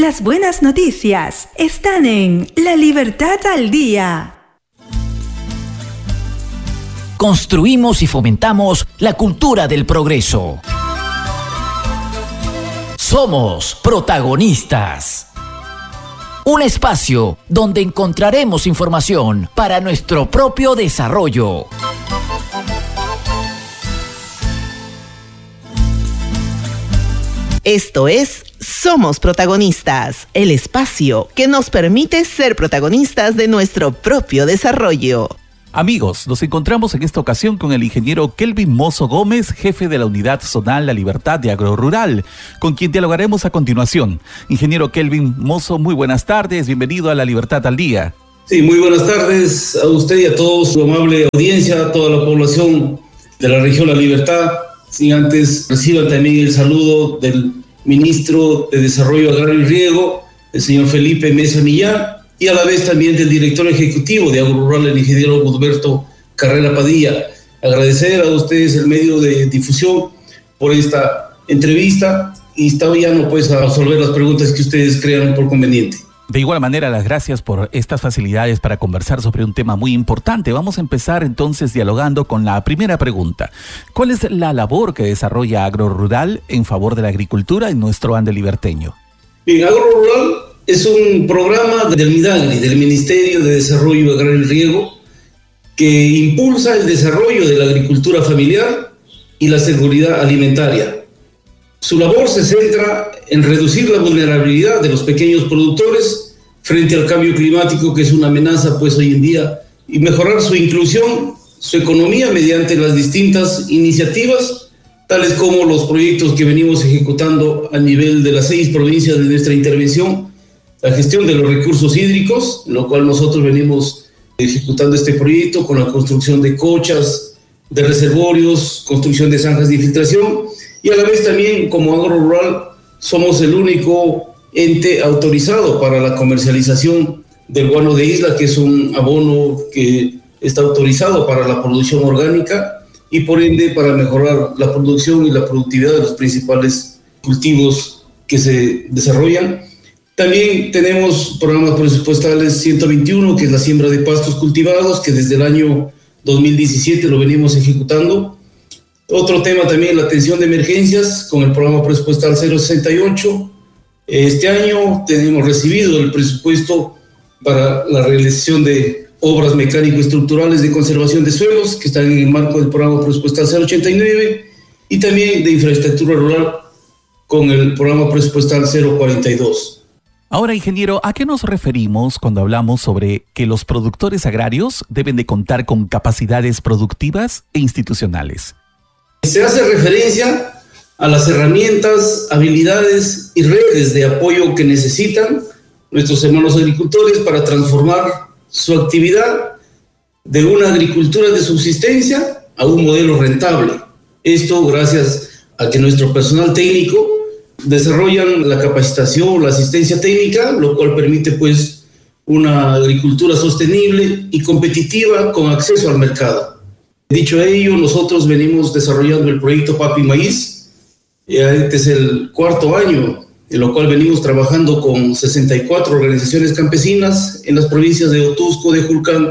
Las buenas noticias están en La Libertad al Día. Construimos y fomentamos la cultura del progreso. Somos protagonistas. Un espacio donde encontraremos información para nuestro propio desarrollo. Esto es Somos Protagonistas, el espacio que nos permite ser protagonistas de nuestro propio desarrollo. Amigos, nos encontramos en esta ocasión con el ingeniero Kelvin Mozo Gómez, jefe de la Unidad Zonal La Libertad de Agrorural, con quien dialogaremos a continuación. Ingeniero Kelvin Mozo, muy buenas tardes, bienvenido a La Libertad al Día. Sí, muy buenas tardes a usted y a toda su amable audiencia, a toda la población de la región La Libertad. Sin antes reciban también el saludo del ministro de Desarrollo Agrario y Riego, el señor Felipe Mesa Millán, y a la vez también del director ejecutivo de Agrorural, el ingeniero Gudberto Carrera Padilla. Agradecer a ustedes el medio de difusión por esta entrevista y está bien pues a resolver las preguntas que ustedes crean por conveniente. De igual manera, las gracias por estas facilidades para conversar sobre un tema muy importante. Vamos a empezar entonces dialogando con la primera pregunta. ¿Cuál es la labor que desarrolla Agrorural en favor de la agricultura en nuestro Ande liberteño? Bien, Agrorural es un programa del MIDAGRI, del Ministerio de Desarrollo Agrario y Riego, que impulsa el desarrollo de la agricultura familiar y la seguridad alimentaria. Su labor se centra en reducir la vulnerabilidad de los pequeños productores frente al cambio climático, que es una amenaza pues hoy en día, y mejorar su inclusión, su economía mediante las distintas iniciativas, tales como los proyectos que venimos ejecutando a nivel de las 6 provincias de nuestra intervención, la gestión de los recursos hídricos, en lo cual nosotros venimos ejecutando este proyecto con la construcción de cochas, de reservorios, construcción de zanjas de infiltración, y a la vez también como Agrorural somos el único ente autorizado para la comercialización del guano de isla, que es un abono que está autorizado para la producción orgánica y por ende para mejorar la producción y la productividad de los principales cultivos que se desarrollan. También tenemos programas presupuestales 121, que es la siembra de pastos cultivados, que desde el año 2017 lo venimos ejecutando. Otro tema también, la atención de emergencias con el programa presupuestal 068. Este año tenemos recibido el presupuesto para la realización de obras mecánico-estructurales de conservación de suelos, que están en el marco del programa presupuestal 089, y también de infraestructura rural con el programa presupuestal 042. Ahora, ingeniero, ¿a qué nos referimos cuando hablamos sobre que los productores agrarios deben de contar con capacidades productivas e institucionales? Se hace referencia a las herramientas, habilidades y redes de apoyo que necesitan nuestros hermanos agricultores para transformar su actividad de una agricultura de subsistencia a un modelo rentable. Esto gracias a que nuestro personal técnico desarrollan la capacitación, la asistencia técnica, lo cual permite pues una agricultura sostenible y competitiva con acceso al mercado. Dicho ello, nosotros venimos desarrollando el proyecto Papi Maíz. Este es el 4º año en lo cual venimos trabajando con 64 organizaciones campesinas en las provincias de Otusco, de Julcán,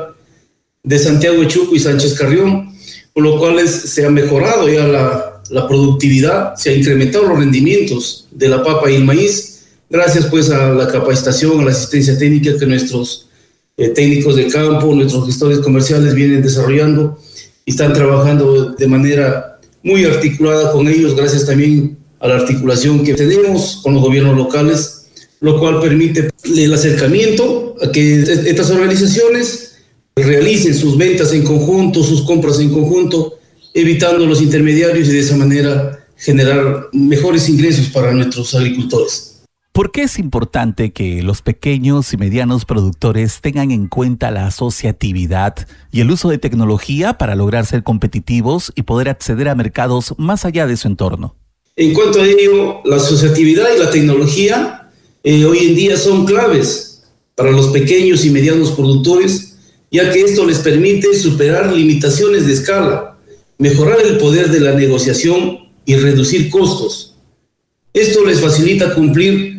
de Santiago de Chuco y Sánchez Carrión, por lo cual se ha mejorado ya la productividad, se ha incrementado los rendimientos de la papa y el maíz, gracias pues a la capacitación, a la asistencia técnica que nuestros técnicos de campo, nuestros gestores comerciales vienen desarrollando y están trabajando de manera muy articulada con ellos, gracias también a la articulación que tenemos con los gobiernos locales, lo cual permite el acercamiento a que estas organizaciones realicen sus ventas en conjunto, sus compras en conjunto, evitando los intermediarios y de esa manera generar mejores ingresos para nuestros agricultores. ¿Por qué es importante que los pequeños y medianos productores tengan en cuenta la asociatividad y el uso de tecnología para lograr ser competitivos y poder acceder a mercados más allá de su entorno? En cuanto a ello, la asociatividad y la tecnología hoy en día son claves para los pequeños y medianos productores, ya que esto les permite superar limitaciones de escala, mejorar el poder de la negociación y reducir costos. Esto les facilita cumplir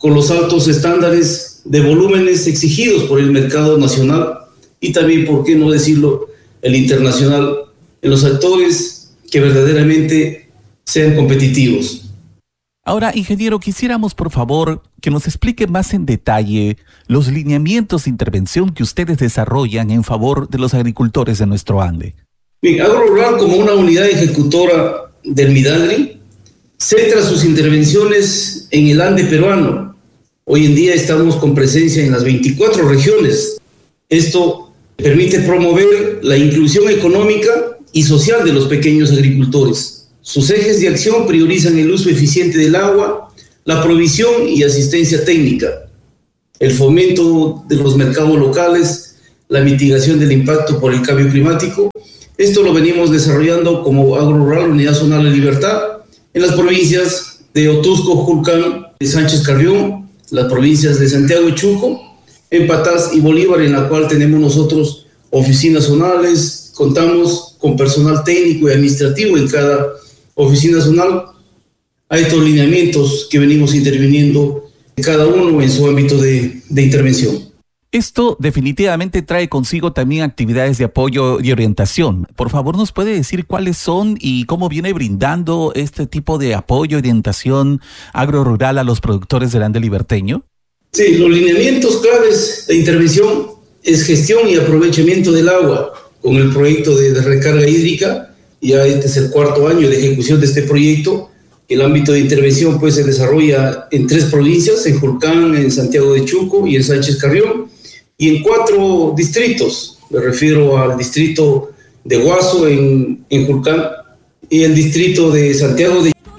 con los altos estándares de volúmenes exigidos por el mercado nacional y también, por qué no decirlo, el internacional, en los actores que verdaderamente sean competitivos. Ahora, ingeniero, quisiéramos por favor que nos explique más en detalle los lineamientos de intervención que ustedes desarrollan en favor de los agricultores de nuestro Ande. Bien, AgroRural, como una unidad ejecutora del Midagri, centra sus intervenciones en el Ande peruano. Hoy en día estamos con presencia en las 24 regiones. Esto permite promover la inclusión económica y social de los pequeños agricultores. Sus ejes de acción priorizan el uso eficiente del agua, la provisión y asistencia técnica, el fomento de los mercados locales, la mitigación del impacto por el cambio climático. Esto lo venimos desarrollando como AgroRural, Unidad Zonal de Libertad, en las provincias de Otusco, Julcán, de Sánchez Carrión, las provincias de Santiago y Chuco, en Patás y Bolívar, en la cual tenemos nosotros oficinas zonales, contamos con personal técnico y administrativo en cada oficina zonal. Hay estos lineamientos que venimos interviniendo cada uno en su ámbito de intervención. Esto definitivamente trae consigo también actividades de apoyo y orientación. Por favor, ¿nos puede decir cuáles son y cómo viene brindando este tipo de apoyo y orientación AgroRural a los productores del Ande liberteño? Sí, los lineamientos claves de intervención es gestión y aprovechamiento del agua con el proyecto de recarga hídrica. Ya este es el 4º año de ejecución de este proyecto. El ámbito de intervención pues se desarrolla en 3 provincias, en Julcán, en Santiago de Chuco y en Sánchez Carrión, y en 4 distritos. Me refiero al distrito de Huaso en Julcán y el distrito de Santiago de